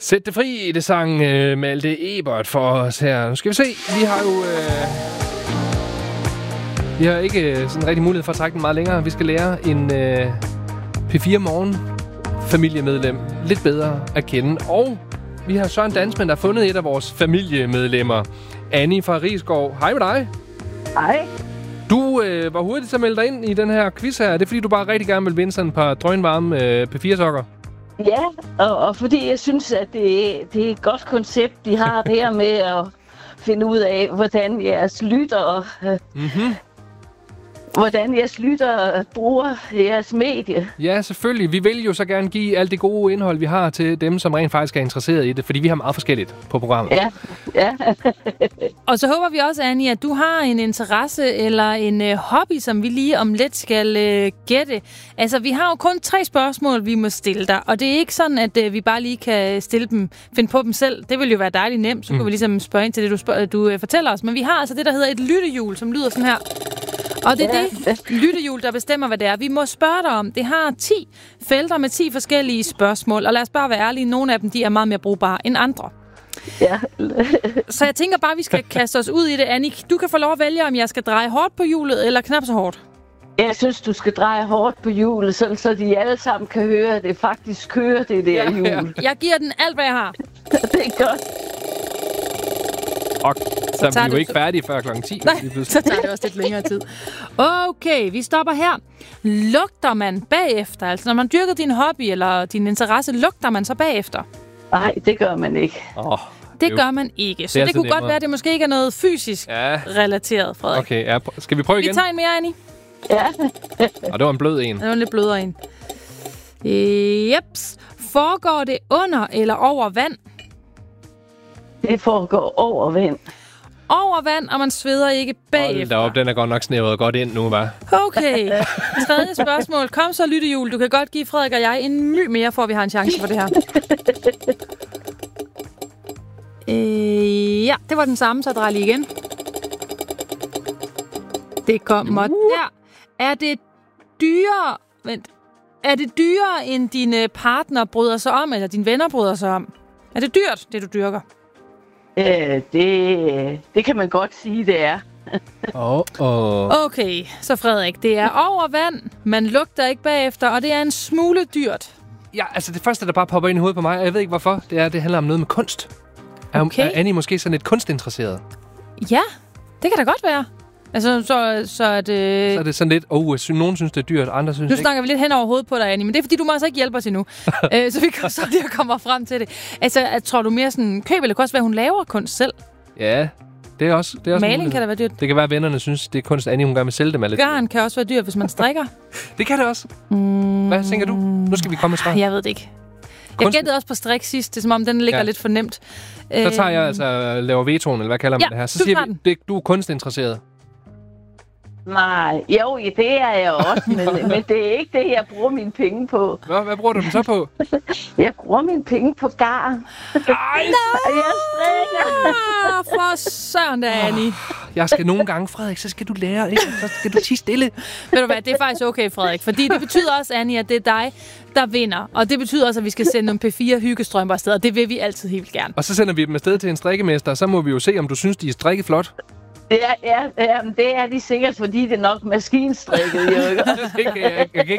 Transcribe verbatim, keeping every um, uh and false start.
Sæt det fri, det sang uh, Malte Ebert for os her. Nu skal vi se, vi har jo... Uh, vi har ikke sådan rigtig mulighed for at trække den meget længere. Vi skal lære en uh, P fire Morgen familiemedlem lidt bedre at kende. Og vi har Søren Dansmann, der har fundet et af vores familiemedlemmer. Annie fra Risskov. Hej med dig. Hej. Du øh, var hurtigt til at melde dig ind i den her quiz her. Er det fordi, du bare rigtig gerne vil vinde sådan et par drønvarme øh, P fire sokker? Ja, og, og fordi jeg synes, at det, det er et godt koncept, de har det her med at finde ud af, hvordan jeres lyttere, øh, Mm-hmm. hvordan jeres lyttere bruger jeres medie. Ja, selvfølgelig. Vi vil jo så gerne give alt det gode indhold, vi har til dem, som rent faktisk er interesseret i det, fordi vi har meget forskelligt på programmet. Ja, ja. Og så håber vi også, Annie, at du har en interesse eller en øh, hobby, som vi lige om lidt skal øh, gætte. Altså, vi har jo kun tre spørgsmål, vi må stille dig, og det er ikke sådan, at øh, vi bare lige kan stille dem, finde på dem selv. Det vil jo være dejligt nemt, så mm. kan vi ligesom spørge ind til det, du, spørger, du øh, fortæller os. Men vi har altså det, der hedder et lyttehjul, som lyder sådan her. Og det er det lyttehjul, der bestemmer, hvad det er. Vi må spørge dig om. Det har ti felter med ti forskellige spørgsmål. Og lad os bare være ærlige. Nogle af dem, de er meget mere brugbare end andre. Ja. Så jeg tænker bare, vi skal kaste os ud i det, Annie. Du kan få lov at vælge, om jeg skal dreje hårdt på hjulet, eller knap så hårdt. Jeg synes, du skal dreje hårdt på hjulet, sådan, så de alle sammen kan høre, at det faktisk kører, det der Ja, hjul. ja. Jeg giver den alt, hvad jeg har. Det er godt. Og så er tager vi jo det- ikke færdige før klokken ti. Nej, så tager det også lidt længere tid. Okay, vi stopper her. Lugter man bagefter? Altså, når man dyrker din hobby eller din interesse, lugter man så bagefter? Nej, det gør man ikke. Oh, Det gør man ikke. Så Det er det, altså kunne godt nemmere. være, at det måske ikke er noget fysisk ja, relateret, Frederik. okay. Ja. Skal vi prøve Vi igen? tager en mere, Annie. Ja. Og det var en blød en. Det var en lidt blødere en. Jeps. Foregår det under eller over vand? Det foregår over vind. Over vand, og man sveder ikke Hold da bagefter. op, den er godt nok snævret godt ind nu, hva'? Okay. Tredje spørgsmål. Kom så, lyttehjul. Du kan godt give Frederik og jeg en my mere, for at vi har en chance for det her. Øh, ja, det var den samme, så jeg drejer lige igen. Det kommer der. Er det dyrere... Vent. Er det dyrere, end dine partner bryder sig om, eller dine venner bryder sig om? Er det dyrt, det du dyrker? Øh, det, det kan man godt sige, det er. Åh, åh. Okay, så Frederik, det er over vand, man lugter ikke bagefter, og det er en smule dyrt. Ja, altså det første, der bare popper ind i hovedet på mig, og jeg ved ikke hvorfor, det er, det handler om noget med kunst. Er, Okay. er Annie måske sådan lidt kunstinteresseret? Ja, det kan da godt være. Altså, så, så at... Øh, Så er det sådan lidt, oh, sy- nogen synes, det er dyrt, andre synes nu ikke. snakker vi lidt hen over hovedet på dig, Annie, men det er fordi, du må altså ikke hjælpe os endnu. øh, så vi kan så lige komme frem til det. Altså, at, tror du mere sådan, køb, eller det kan også være, hun laver kunst selv? Ja, det er også, det er også en Maling mulighed. kan da være dyrt. Det kan være, at vennerne synes, det er kunst, Annie, hun gerne vil sælge dem af lidt. Garn kan også være dyrt, hvis man strikker. Det kan det også. Hvad tænker du? Nu skal vi komme med svar. Jeg ved det ikke. Jeg Kunst- gættede også på strik sidst, det er som om, den ligger Ja. lidt for nemt. Så tager jeg altså laver vetoen, eller hvad kalder man Ja, det her. Så du siger tager vi, den. det, du er kunstinteresseret. Nej, jo, det er jeg også, men, men det er ikke det, jeg bruger mine penge på. Hvad, hvad bruger du dem så på? Jeg bruger mine penge på garn. Ej, Og jeg strikker. Ah, for søren da, Annie. jeg skal nogle gange, Frederik, så skal du lære, ikke? Så skal du tige stille. Ved du hvad, det er faktisk okay, Frederik. Fordi det betyder også, Annie, at det er dig, der vinder. Og det betyder også, at vi skal sende nogle P fire hyggestrømper afsted. Og det vil vi altid helt gerne. Og så sender vi dem afsted til en strikkemester, og så må vi jo se, om du synes, de er strikket flot. Ja, ja, ja, men det er de sikkert, fordi det er nok maskinstrikket, jo ikke? Jeg kan ikke, jeg, jeg kan ikke